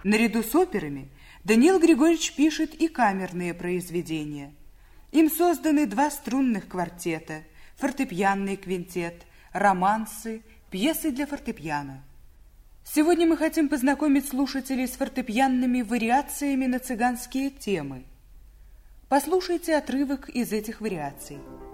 Наряду с операми Даниил Григорьевич пишет и камерные произведения. Им созданы 2 струнных квартета, фортепианный квинтет, романсы, пьесы для фортепиано. Сегодня мы хотим познакомить слушателей с фортепианными вариациями на цыганские темы. Послушайте отрывок из этих вариаций.